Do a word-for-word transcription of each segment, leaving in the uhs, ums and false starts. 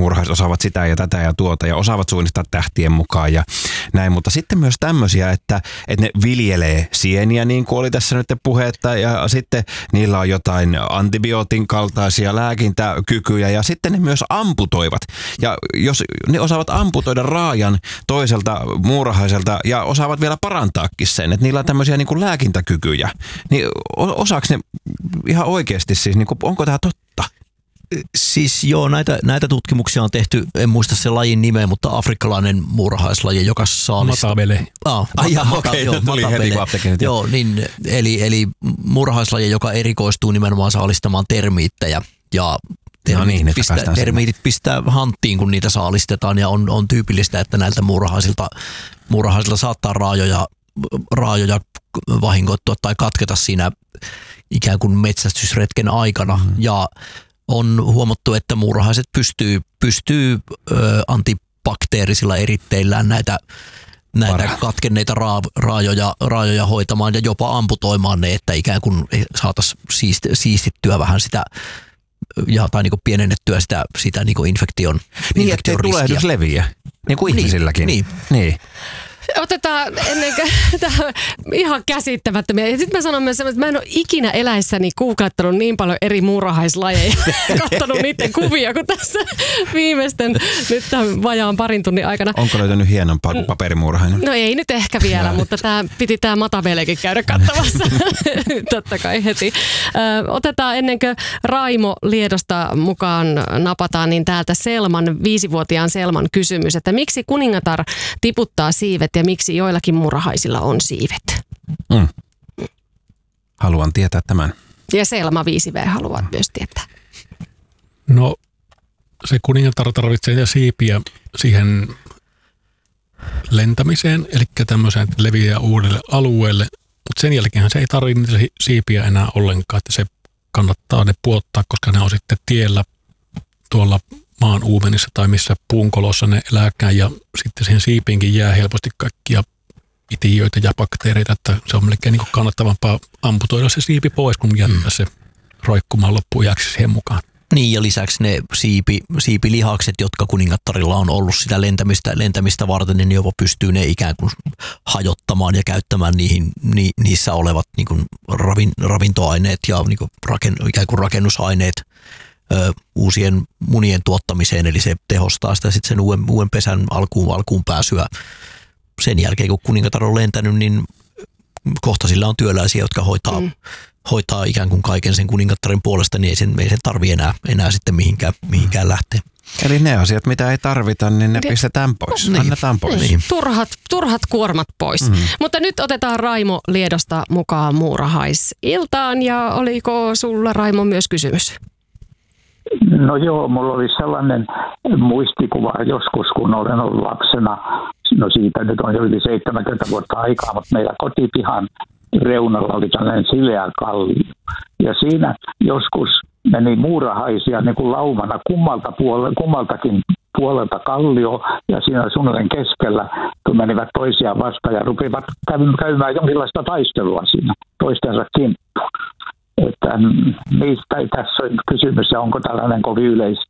muurahaiset osaavat sitä ja tätä ja tuota ja osaavat suunnistaa tähtien mukaan ja näin, mutta sitten myös tämmöisiä, että, että ne viljelee sieniä, niin kuin oli tässä nyt puhetta, ja sitten niillä on jotain antibiootin kaltaisia lääkintäkykyjä, ja sitten ne myös amputoivat. Ja jos ne osaavat amputoida raajan toiselta muurahaiselta ja osaavat vielä parantaakin sen, että niillä on tämmöisiä niin kuin lääkintäkykyjä, niin osaako ne ihan oikeasti siis, niin kuin, onko tämä totta? Siis joo, näitä, näitä tutkimuksia on tehty, en muista se lajin nimeä, mutta afrikkalainen muurahaislaji, joka saalista... Matabele. Ah, Ai mata, okei, okay, joo, tuli matabele. heti kun apteekin. Joo, niin, eli, eli muurahaislaji, joka erikoistuu nimenomaan saalistamaan termiittejä ja termiitit, no niin, pistää, termiitit pistää hanttiin, kun niitä saalistetaan, ja on, on tyypillistä, että näiltä muurahaisilta, muurahaisilta saattaa raajoja, raajoja vahingoittua tai katketa siinä ikään kuin metsästysretken aikana, mm-hmm. ja on huomattu, että muurahaiset pystyy, pystyy ö, antibakteerisilla eritteillään näitä, näitä katkenneita raa, raajoja, raajoja hoitamaan ja jopa amputoimaan ne, että ikään kuin saataisiin siist, siistittyä vähän sitä ja, tai niin kuin pienennettyä sitä, sitä niin kuin infektion, niin, infektion ettei tulehdus leviä, niin kuin ihmisilläkin. Niin. niin. Otetaan ennen kuin tämä ihan käsittämättömiä. Ja sitten mä sanon myös, että mä en ole ikinä eläissäni googlettanut niin paljon eri muurahaislajeja ja katsonut niiden kuvia kuin tässä viimeisten nyt tämän vajaan parin tunnin aikana. Onko löytänyt hienompaa kuin paperimuurahainen? No ei nyt ehkä vielä, mutta tämä piti tämä Matabelekin käydä katsomassa. Totta kai heti. Ö, otetaan ennen kuin Raimo Liedosta mukaan napataan, niin täältä Selman, viisivuotiaan Selman kysymys, että miksi kuningatar tiputtaa siivet ja miksi joillakin muurahaisilla on siivet? Mm. Haluan tietää tämän. Ja Selma viisi V haluaa myös tietää. No se kuningatar tarvitsee niitä siipiä siihen lentämiseen, eli tämmöiseen, että leviää uudelle alueelle, mutta sen jälkeen se ei tarvitse niitä siipiä enää ollenkaan, että se kannattaa ne puottaa, koska ne on sitten tiellä tuolla maan uumenissa tai missä puunkolossa ne elääkään, ja sitten siihen siipiinkin jää helposti kaikkia itiöitä ja bakteereita, että se on melkein niin kuin kannattavampaa amputoida se siipi pois, kun jättää mm. se roikkumaan loppuajaksi siihen mukaan. Niin, ja lisäksi ne siipi, siipilihakset, jotka kuningattarilla on ollut sitä lentämistä, lentämistä varten, niin jopa pystyy ne ikään kuin hajottamaan ja käyttämään niihin, ni, niissä olevat niin kuin ravin, ravintoaineet ja niin kuin raken, ikään kuin rakennusaineet ö, uusien munien tuottamiseen, eli se tehostaa sitä sitten sen uuden, uuden pesän alkuun, alkuun pääsyä. Sen jälkeen, kun kuningatar on lentänyt, niin kohta sillä on työläisiä, jotka hoitaa, mm. hoitaa ikään kuin kaiken sen kuningattarin puolesta, niin ei sen, ei sen tarvitse enää, enää sitten mihinkään, mihinkään lähteä. Eli ne asiat, mitä ei tarvita, niin ne pistetään pois, niin. annetaan pois. Niin. Turhat, turhat kuormat pois. Mm. Mutta nyt otetaan Raimo Liedosta mukaan muurahaisiltaan, ja oliko sulla, Raimo, myös kysymys? No joo, mulla oli sellainen muistikuva joskus, kun olen ollut lapsena. No siitä nyt on jo yli seitsemänkymmentä vuotta aikaa, mutta meillä kotipihan reunalla oli tällainen sileä kallio. Ja siinä joskus meni muurahaisia niin kuin laumana kummalta puole, kummaltakin puolelta kallio, ja siinä suunnilleen keskellä, kun menivät toisiaan vastaan ja rupivat käymään jonkinlaista taistelua siinä toistensa kimppuun. Että mistä tässä on kysymys ja onko tällainen kovin yleistä?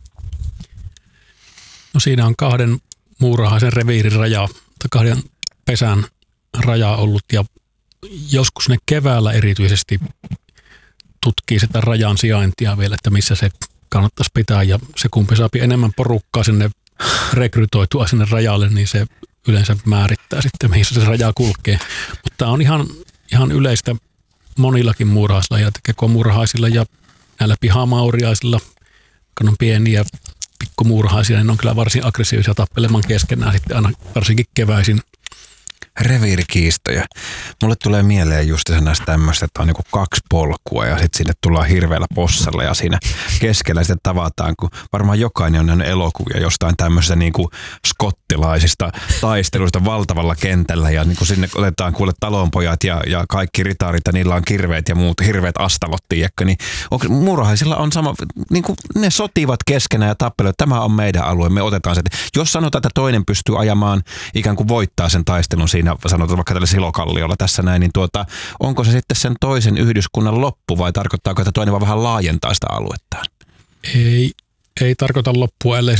No siinä on kahden muurahaisen reviirin raja, tai kahden pesän raja ollut, ja joskus ne keväällä erityisesti tutkii sitä rajan sijaintia vielä, että missä se kannattaisi pitää, ja se kumpi saapi enemmän porukkaa sinne rekrytoitua sinne rajalle, niin se yleensä määrittää sitten, missä se raja kulkee. Mutta tämä on ihan, ihan yleistä monillakin muurahaislajilla, kekomuurahaisilla ja näillä pihamauriaisilla, kun on pieniä pikkumuurahaisia, niin ne on kyllä varsin aggressiivisia tappelemaan keskenään sitten aina varsinkin keväisin. Reviirikiistoja. Mulle tulee mieleen just se näistä tämmöistä, että on niinku kaksi polkua ja sitten sinne tullaan hirveällä possalla ja siinä keskellä sitten tavataan, kun varmaan jokainen on nähnyt elokuvia jostain tämmöisestä niinku skottilaisista taisteluista valtavalla kentällä ja niinku sinne otetaan kuule talonpojat ja, ja kaikki ritarit ja niillä on kirveet ja muut hirveät astalot, tiedätkö, niin onko, muurahaisilla on sama, niinku ne sotivat keskenään ja tappelevat, tämä on meidän alue, me otetaan se. Jos sanotaan, että toinen pystyy ajamaan ikään kuin voittaa sen taistelun siinä, sanotaan vaikka tällä Silokalliolla tässä näin, niin tuota, onko se sitten sen toisen yhdyskunnan loppu vai tarkoittaako, että toinen vaan vähän laajentaa sitä aluettaan? Ei, ei tarkoita loppua, ellei